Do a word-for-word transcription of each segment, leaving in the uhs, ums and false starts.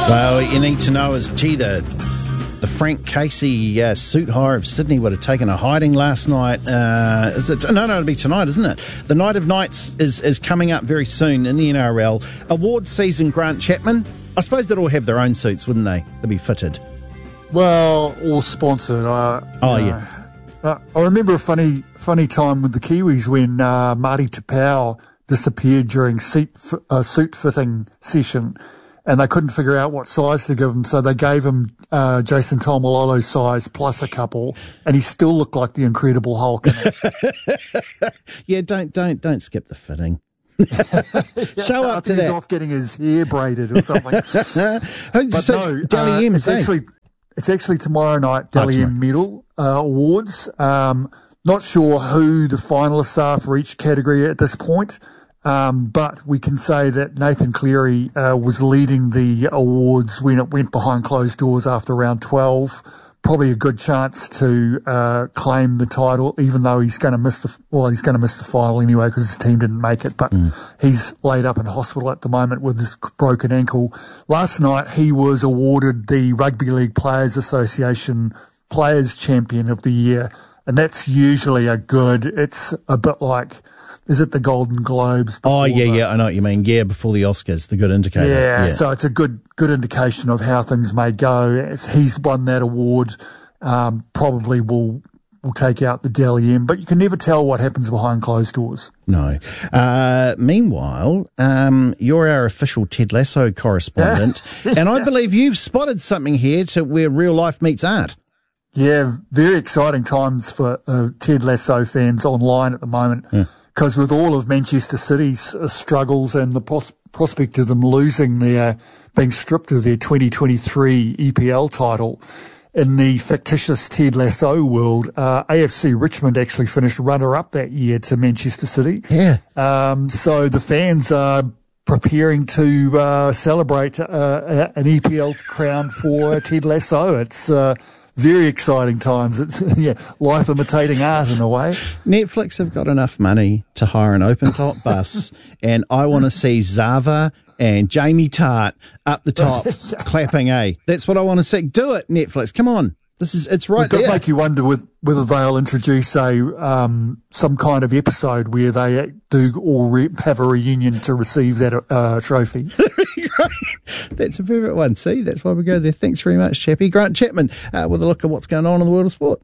Well, you need to know is, gee, the, the Frank Casey uh, suit hire of Sydney would have taken a hiding last night. Uh, is it? No, no, it'll be tonight, isn't it? The Night of Nights is, is coming up very soon in the N R L. Award season, Grant Chapman. I suppose they'd all have their own suits, wouldn't they? They'd be fitted. Well, all sponsored. Uh, oh, uh, yeah. Uh, I remember a funny funny time with the Kiwis when uh, Marty Tapau disappeared during seat f- uh, suit fitting session, and they couldn't figure out what size to give him, so they gave him uh, Jason Taumalolo size plus a couple, and he still looked like the Incredible Hulk. yeah, don't don't don't skip the fitting. Show up to he's that. Off getting his hair braided or something. But so, no, Dally uh, M, it's eh? actually it's actually tomorrow night. Dally oh, M Medal uh, Awards. Um, not sure who the finalists are for each category at this point. Um, but we can say that Nathan Cleary uh, was leading the awards when it went behind closed doors after round twelve. Probably a good chance to uh, claim the title, even though he's going to miss the well, he's going to miss the final anyway because his team didn't make it. But mm. he's laid up in hospital at the moment with his broken ankle. Last night he was awarded the Rugby League Players Association Players Champion of the Year, and that's usually a good. It's a bit like. Is it the Golden Globes? Oh, yeah, the, yeah, I know what you mean. Yeah, before the Oscars, the good indicator. Yeah, yeah. so it's a good good indication of how things may go. He's won that award, um, probably will will take out the Dally M, but you can never tell what happens behind closed doors. No. Uh, meanwhile, um, you're our official Ted Lasso correspondent, yeah. and I believe you've spotted something here to where real life meets art. Yeah, very exciting times for uh, Ted Lasso fans online at the moment. Yeah. Because with all of Manchester City's uh, struggles and the pos- prospect of them losing their, being stripped of their twenty twenty-three E P L title, in the fictitious Ted Lasso world, uh, A F C Richmond actually finished runner-up that year to Manchester City. Yeah. Um, so the fans are preparing to uh, celebrate uh, an E P L crown for Ted Lasso. It's uh, very exciting times. It's yeah, life imitating art in a way. Netflix have got enough money to hire an open-top bus, and I want to see Zava and Jamie Tart up the top clapping, eh? That's what I want to see. Do it, Netflix. Come on. This is it's right It does there. make you wonder with, whether they'll introduce a um, some kind of episode where they do all re- have a reunion to receive that uh, trophy. That's a favourite one. See, that's why we go there. Thanks very much, Chappie. Grant Chapman uh, with a look at what's going on in the world of sport.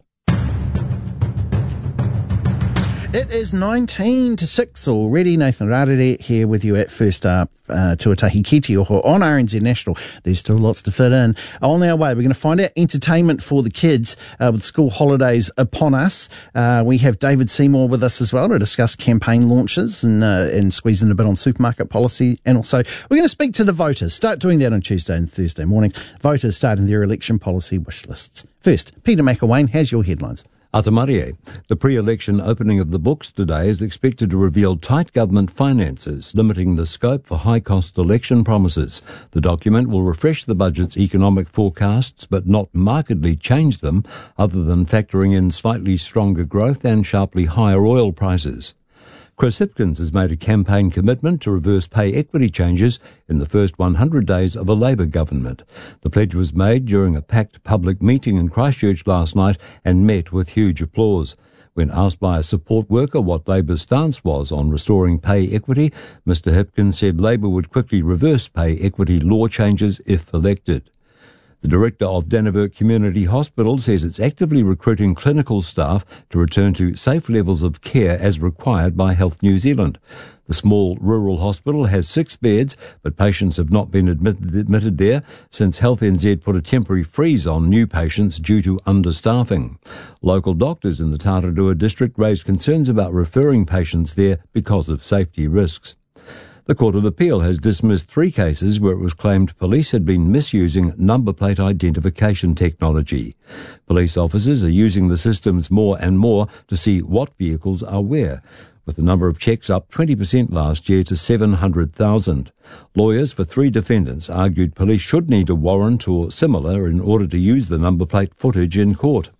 It is nineteen to six already. Nathan Rarere here with you at First Up, uh, Tuatahi Ki Te Oho on R N Z National. There's still lots to fit in. On our way, we're going to find out entertainment for the kids uh, with school holidays upon us. Uh, we have David Seymour with us as well to discuss campaign launches and, uh, and squeeze in a bit on supermarket policy. And also, we're going to speak to the voters. Start doing that on Tuesday and Thursday mornings. Voters starting their election policy wish lists. First, Peter McElwain has your headlines. Atamarie. The pre-election opening of the books today is expected to reveal tight government finances, limiting the scope for high-cost election promises. The document will refresh the budget's economic forecasts but not markedly change them, other than factoring in slightly stronger growth and sharply higher oil prices. Chris Hipkins has made a campaign commitment to reverse pay equity changes in the first one hundred days of a Labour government. The pledge was made during a packed public meeting in Christchurch last night and met with huge applause. When asked by a support worker what Labour's stance was on restoring pay equity, Mister Hipkins said Labour would quickly reverse pay equity law changes if elected. The director of Dannevirke Community Hospital says it's actively recruiting clinical staff to return to safe levels of care as required by Health New Zealand. The small rural hospital has six beds, but patients have not been admitted, admitted there since Health N Z put a temporary freeze on new patients due to understaffing. Local doctors in the Tararua district raised concerns about referring patients there because of safety risks. The Court of Appeal has dismissed three cases where it was claimed police had been misusing number plate identification technology. Police officers are using the systems more and more to see what vehicles are where, with the number of checks up twenty percent last year to seven hundred thousand. Lawyers for three defendants argued police should need a warrant or similar in order to use the number plate footage in court.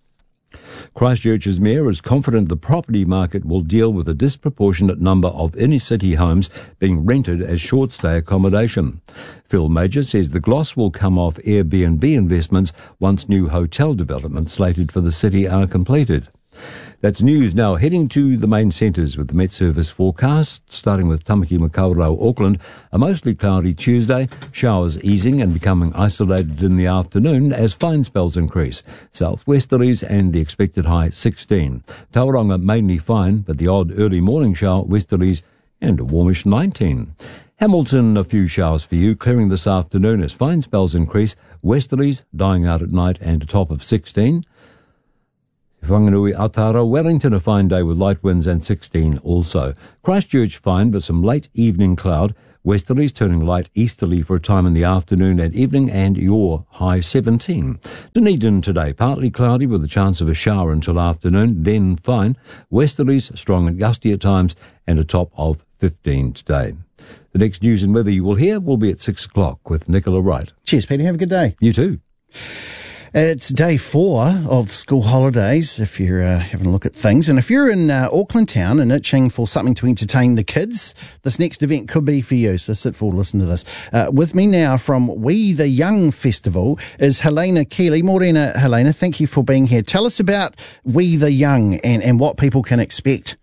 Christchurch's mayor is confident the property market will deal with a disproportionate number of inner-city homes being rented as short-stay accommodation. Phil Major says the gloss will come off Airbnb investments once new hotel developments slated for the city are completed. That's news now. Heading to the main centres with the Met Service forecast, starting with Tamaki Makaurau, Auckland. A mostly cloudy Tuesday, showers easing and becoming isolated in the afternoon as fine spells increase. Southwesterlies and the expected high sixteen. Tauranga mainly fine, but the odd early morning shower, westerlies and a warmish nineteen. Hamilton, a few showers for you, clearing this afternoon as fine spells increase. Westerlies dying out at night and a top of sixteen. Whanganui, Aotearoa, Wellington a fine day with light winds and sixteen also. Christchurch fine but some late evening cloud. Westerlies turning light easterly for a time in the afternoon and evening and your high seventeen. Dunedin today partly cloudy with a chance of a shower until afternoon, then fine. Westerlies strong and gusty at times and a top of fifteen today. The next news and weather you will hear will be at six o'clock with Nicola Wright. Cheers, Peter. Have a good day. You too. It's day four of school holidays, if you're uh, having a look at things. And if you're in uh, Auckland town and itching for something to entertain the kids, this next event could be for you. So sit forward, listen to this. Uh, with me now from We the Young Festival is Helena Keeley. Morena, Helena, thank you for being here. Tell us about We the Young and, and what people can expect.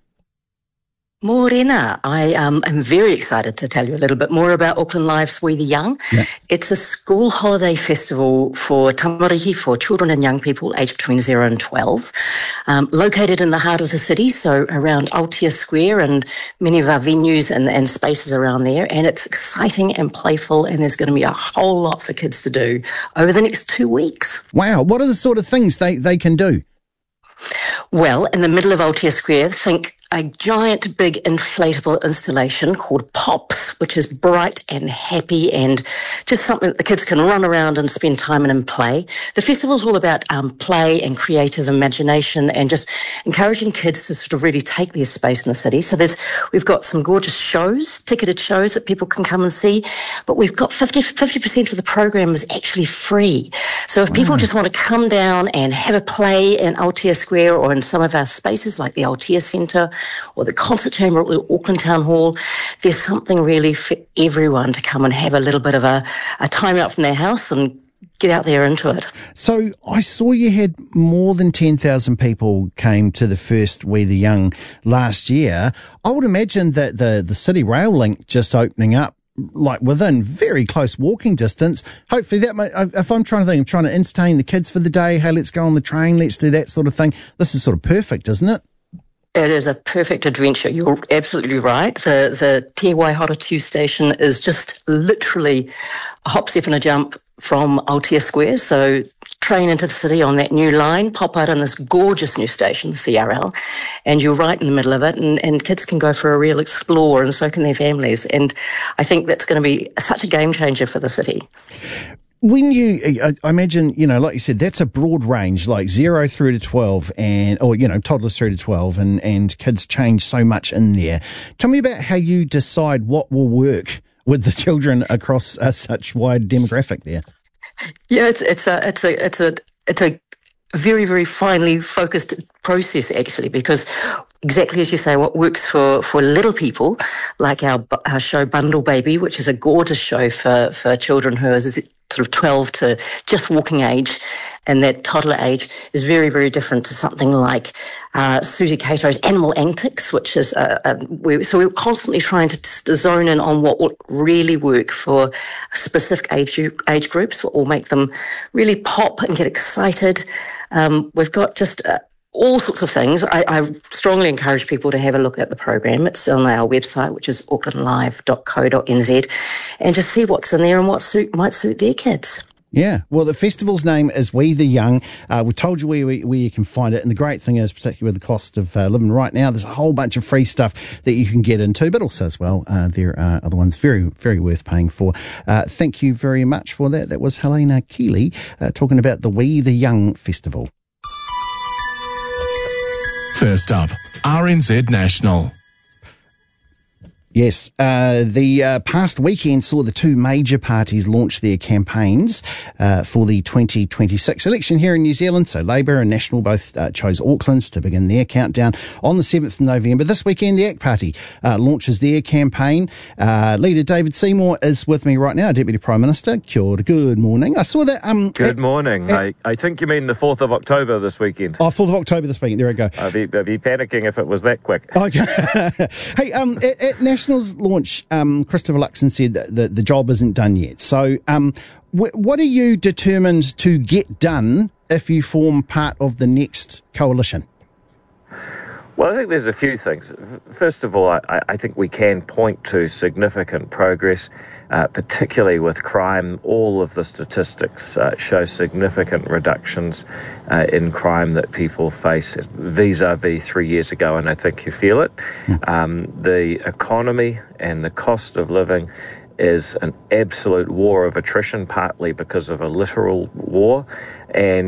Morena, I um, am very excited to tell you a little bit more about Auckland Live's We the Young. Yeah. It's a school holiday festival for tamariki, for children and young people aged between zero and twelve, um, located in the heart of the city, so around Aotea Square and many of our venues and, and spaces around there. And it's exciting and playful, and there's going to be a whole lot for kids to do over the next two weeks. Wow, what are the sort of things they, they can do? Well, in the middle of Aotea Square, think a giant, big inflatable installation called Pops, which is bright and happy and just something that the kids can run around and spend time in and play. The festival's all about um, play and creative imagination and just encouraging kids to sort of really take their space in the city. So there's we've got some gorgeous shows, ticketed shows that people can come and see, but we've got fifty percent of the program is actually free. So if wow. people just want to come down and have a play in Aotea Square or in some of our spaces like the Aotea Centre or the Concert Chamber at the Auckland Town Hall, there's something really for everyone to come and have a little bit of a, a time out from their house and get out there into it. So I saw you had more than ten thousand people came to the first We the Young last year. I would imagine that the, the City Rail link just opening up like within very close walking distance. Hopefully that might, if I'm trying to think, I'm trying to entertain the kids for the day. Hey, let's go on the train. Let's do that sort of thing. This is sort of perfect, isn't it? It is a perfect adventure. You're absolutely right. The the Te Waihora two station is just literally a hop, step and a jump from Aotea Square. So train into the city on that new line, pop out on this gorgeous new station, the C R L, and you're right in the middle of it, and, and kids can go for a real explore, and so can their families. And I think that's going to be such a game changer for the city. When you, I imagine, you know, like you said, that's a broad range, like zero through to twelve and, or, you know, toddlers through to twelve and, and kids change so much in there. Tell me about how you decide what will work with the children across a such wide demographic there. Yeah, it's, it's a, it's a, it's a, it's a very, very finely focused process actually, because exactly as you say, what works for, for little people, like our, our show Bundle Baby, which is a gorgeous show for, for children who are sort of twelve to just walking age, and that toddler age is very, very different to something like uh, Susie Cato's Animal Antics, which is, uh, uh, we, so we're constantly trying to, to zone in on what will really work for specific age age groups, what will make them really pop and get excited. Um, we've got just uh, all sorts of things. I, I strongly encourage people to have a look at the program. It's on our website, which is auckland live dot co dot n z, and just see what's in there and what suit, might suit their kids. Yeah, well, the festival's name is We the Young. Uh, we told you where, where you can find it, and the great thing is, particularly with the cost of uh, living right now, there's a whole bunch of free stuff that you can get into, but also as well, uh, there are other ones very, very worth paying for. Uh, thank you very much for that. That was Helena Keeley uh, talking about the We the Young Festival. First up, R N Z National. Yes, uh, the uh, past weekend saw the two major parties launch their campaigns uh, for the twenty twenty-six election here in New Zealand. So Labour and National both uh, chose Auckland to begin their countdown on the seventh of November. This weekend, the A C T Party uh, launches their campaign. Uh, Leader David Seymour is with me right now, Deputy Prime Minister. Kia ora, good morning. I saw that... Um, good at, morning. At, I, I think you mean the fourth of October this weekend. Oh, fourth of October this weekend. There we go. I'd be, I'd be panicking if it was that quick. Okay. Hey, um, at, at National's launch, um, Christopher Luxon said that the, the job isn't done yet. So um, wh- what are you determined to get done if you form part of the next coalition? Well, I think there's a few things. First of all, I, I think we can point to significant progress, uh, particularly with crime. All of the statistics uh, show significant reductions uh, in crime that people face vis-a-vis three years ago, and I think you feel it. Mm. Um, the economy and the cost of living is an absolute war of attrition, partly because of a literal war, and